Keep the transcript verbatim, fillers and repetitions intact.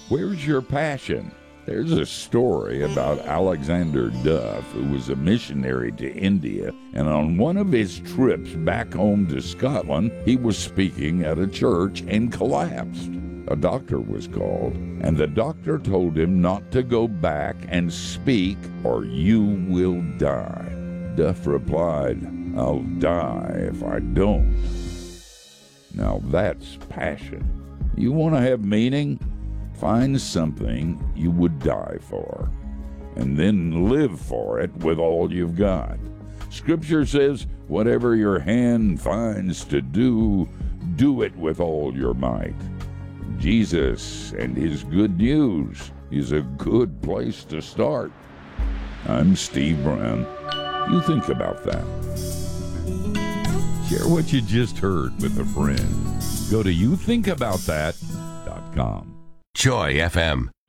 Where's your passion? There's a story about Alexander Duff, who was a missionary to India, and on one of his trips back home to Scotland, he was speaking at a church and collapsed. A doctor was called, and the doctor told him not to go back and speak, or you will die. Duff replied, "I'll die if I don't." Now that's passion. You want to have meaning? Find something you would die for, and then live for it with all you've got. Scripture says, whatever your hand finds to do, do it with all your might. Jesus and his good news is a good place to start. I'm Steve Brown. You think about that. Share what you just heard with a friend. Go to you think about that dot com. Joy F M.